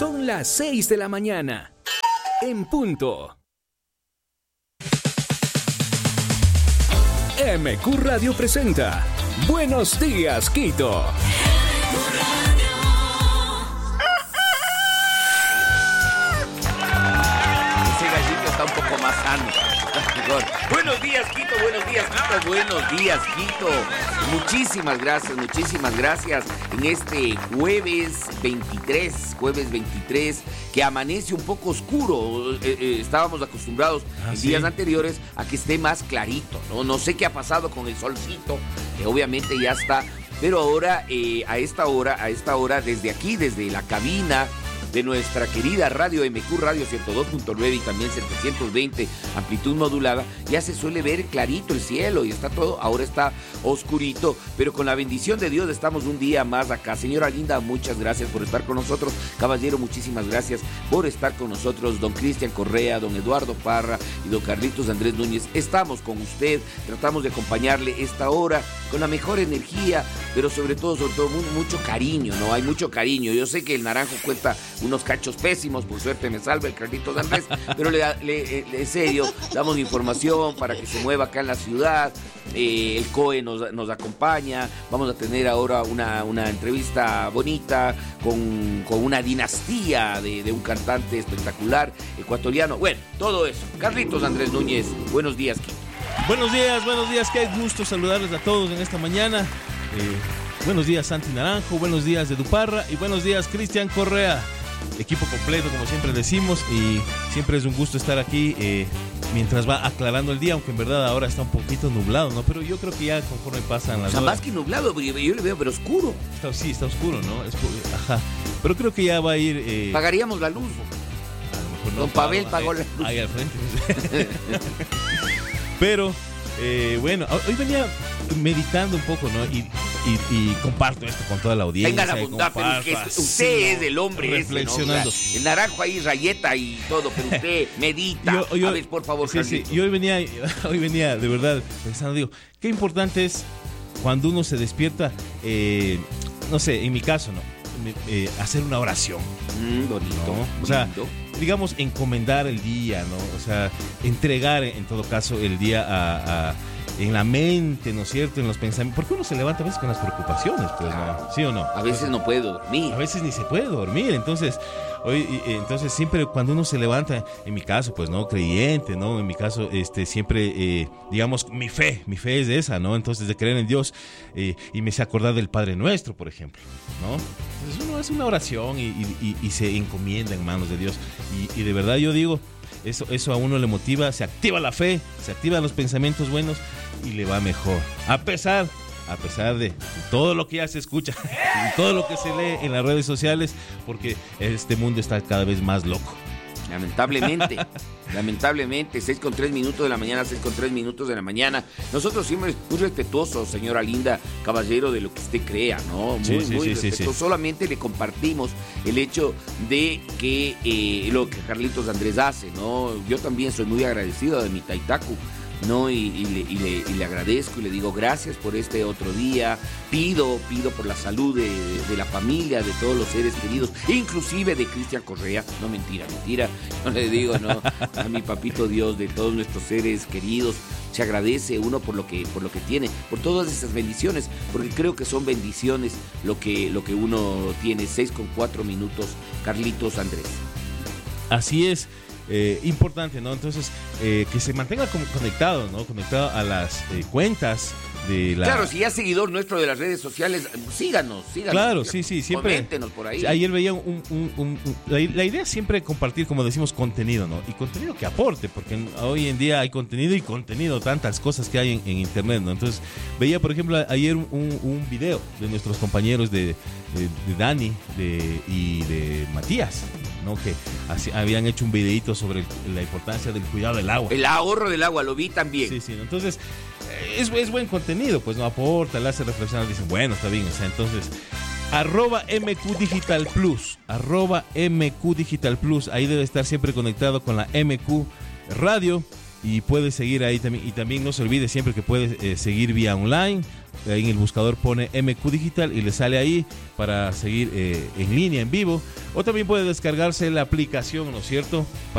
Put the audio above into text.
Son las 6 de la mañana. En punto. MQ Radio presenta Buenos Días, Quito. Ese gallito está un poco más sano. Buenos días, Quito, buenos días, Quito, buenos días, Quito. Muchísimas gracias en este jueves 23, que amanece un poco oscuro. Estábamos acostumbrados en días anteriores a que esté más clarito, ¿no? No sé qué ha pasado con el solcito, que obviamente ya está, pero ahora, a esta hora, desde aquí, desde la cabina de nuestra querida radio MQ Radio 102.9 y también 720 amplitud modulada, ya se suele ver clarito el cielo y está todo, ahora está oscurito, pero con la bendición de Dios estamos un día más acá. Señora Linda, muchas gracias por estar con nosotros. Caballero, muchísimas gracias por estar con nosotros. Don Cristian Correa, don Eduardo Parra y don Carlitos Andrés Núñez, estamos con usted, tratamos de acompañarle esta hora con la mejor energía, pero sobre todo mucho cariño, ¿no? Hay mucho cariño. Yo sé que el naranjo cuesta unos cachos pésimos, por suerte me salva el Carlitos Andrés, pero en serio, damos información para que se mueva acá en la ciudad. El COE nos acompaña. Vamos a tener ahora una entrevista bonita con una dinastía de un cantante espectacular ecuatoriano. Bueno, todo eso. Carlitos Andrés Núñez, buenos días, Quito. Buenos días, qué gusto saludarles a todos en esta mañana. Buenos días, Santi Naranjo, buenos días, Edu Parra y buenos días, Cristian Correa. Equipo completo, como siempre decimos, y siempre es un gusto estar aquí mientras va aclarando el día, aunque en verdad ahora está un poquito nublado, ¿no? Pero yo creo que ya conforme pasan las horas... más que nublado, yo le veo, pero oscuro. Está oscuro, ¿no? Ajá. Pero creo que ya va a ir... Pagaríamos la luz. A lo mejor no. Don Pavel pagó la luz. Ahí al frente. Pero, bueno, hoy venía meditando un poco, ¿no? Y comparto esto con toda la audiencia. Tenga la bondad, pero es que usted es el hombre reflexionando. Ese, ¿no? El naranjo ahí, rayeta y todo, pero usted medita. A ver, por favor, sí. Y hoy venía de verdad pensando, digo, qué importante es cuando uno se despierta, no sé, en mi caso, ¿no? Hacer una oración. Bonito. ¿No? O sea, digamos, encomendar el día, ¿no? O sea, entregar en todo caso el día en la mente, ¿no es cierto? En los pensamientos. Porque uno se levanta a veces con las preocupaciones, pues, ¿no? ¿Sí o no? A veces no puede dormir. A veces ni se puede dormir. Entonces siempre cuando uno se levanta, en mi caso, pues, ¿no? Creyente, ¿no? En mi caso, siempre, digamos, mi fe es esa, ¿no? Entonces, de creer en Dios, y me hace acordar del Padre Nuestro, por ejemplo, ¿no? Entonces, uno hace una oración y se encomienda en manos de Dios. Y de verdad yo digo, eso a uno le motiva, se activa la fe, se activan los pensamientos buenos y le va mejor. A pesar de todo lo que ya se escucha y todo lo que se lee en las redes sociales, porque este mundo está cada vez más loco. Lamentablemente, 6:03 de la mañana, 6:03 de la mañana. Nosotros siempre muy respetuosos, señora Linda, caballero, de lo que usted crea, ¿no? Muy respetuosos. Solamente le compartimos el hecho de que lo que Carlitos Andrés hace, ¿no? Yo también soy muy agradecido de mi Taitaku, ¿no? Y le agradezco y le digo gracias por este otro día. Pido por la salud de la familia, de todos los seres queridos, inclusive de Cristian Correa. No, mentira, no le digo, no, a mi papito Dios, de todos nuestros seres queridos. Se agradece uno por lo que tiene, por todas esas bendiciones, porque creo que son bendiciones lo que uno tiene. 6:04, Carlitos Andrés. Así es. Importante, ¿no? Entonces, que se mantenga conectado, ¿no? Conectado a las cuentas de la... Claro, si ya es seguidor nuestro de las redes sociales, síganos. Claro, sí, siempre. Coméntenos por ahí. Ayer veía la idea es siempre compartir, como decimos, contenido, ¿no? Y contenido que aporte, porque hoy en día hay contenido, tantas cosas que hay en internet, ¿no? Entonces, veía, por ejemplo, ayer un video de nuestros compañeros de Dani y de Matías, ¿no? Que habían hecho un videito sobre la importancia del cuidado del agua. El ahorro del agua, lo vi también. Sí, ¿no? Entonces, es buen contenido, pues, no aporta, le hace reflexionar, dicen, bueno, está bien, o sea, entonces, @MQ Digital Plus, @MQ Digital Plus, ahí debe estar siempre conectado con la MQ Radio, y puede seguir ahí también. Y también no se olvide siempre que puede seguir vía online. Ahí en el buscador pone MQ Digital y le sale ahí para seguir en línea, en vivo. O también puede descargarse la aplicación, ¿no es cierto?, para